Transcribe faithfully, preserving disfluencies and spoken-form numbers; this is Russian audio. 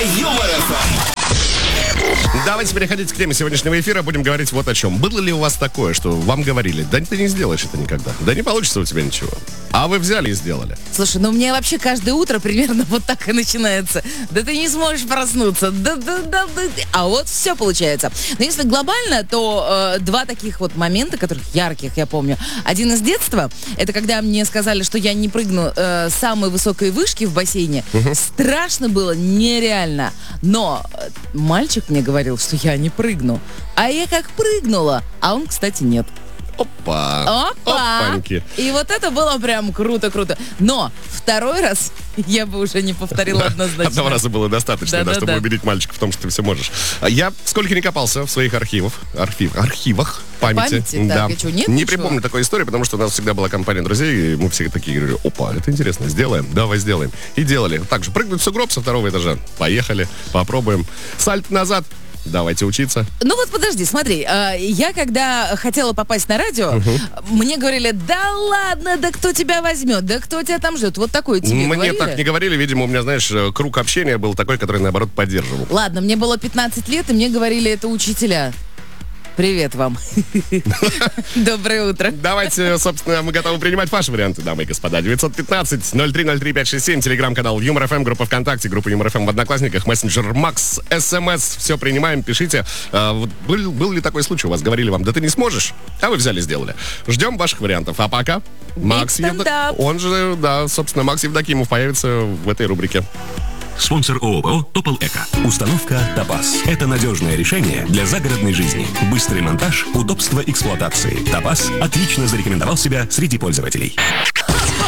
Юмор эф эм. Давайте переходить к теме сегодняшнего эфира. Будем говорить вот о чем. Было ли у вас такое, что вам говорили: да ты не сделаешь это никогда, да не получится у тебя ничего, а вы взяли и сделали? Слушай, ну у меня вообще каждое утро примерно вот так и начинается. Да ты не сможешь проснуться. Да, да, да, да. А вот все получается. Но если глобально, то э, два таких вот момента, которых ярких я помню. Один из детства, это когда мне сказали, что я не прыгну э, с самой высокой вышки в бассейне. Угу. Страшно было нереально. Но мальчик мне говорил, что я не прыгну. А я как прыгнула, а он, кстати, нет. Опа! Опа! Опаньки. И вот это было прям круто-круто. Но второй раз я бы уже не повторила однозначно. Одного раза было достаточно, да, Да, да, чтобы да. убедить мальчика в том, что ты все можешь. Я сколько не копался в своих архивах, архив, архивах памяти. Памяти? Так, и что, нет не ничего? припомню такой истории, потому что у нас всегда была компания друзей, и мы все такие говорили: опа, это интересно, сделаем, давай сделаем. И делали. Также прыгнуть в сугроб со второго этажа. Поехали, попробуем. Сальто назад. Давайте учиться. Ну вот подожди, смотри, э, я когда хотела попасть на радио, угу. мне говорили: да ладно, да кто тебя возьмет, да кто тебя там ждет, вот такое тебе Мне говорили? так не говорили, видимо, у меня, знаешь, круг общения был такой, который, наоборот, поддерживал. Ладно, мне было пятнадцать лет, и мне говорили: это учителя. Привет вам. Доброе утро. Давайте, собственно, мы готовы принимать ваши варианты, дамы и господа. девятьсот пятнадцать ноль три ноль три пять шесть семь, телеграм-канал Юмор эф эм, группа ВКонтакте, группа Юмор эф эм в Одноклассниках, мессенджер Макс, СМС. Все принимаем, пишите. А, вот был, был ли такой случай? У вас говорили вам: да ты не сможешь, а вы взяли, сделали. Ждем ваших вариантов. А пока Макс Евдокимов, он же, да, собственно, Макс Евдокимов появится в этой рубрике. Спонсор ООО «Топол Эко». Установка «Топаз». Это надежное решение для загородной жизни. Быстрый монтаж, удобство эксплуатации. «Топаз» отлично зарекомендовал себя среди пользователей.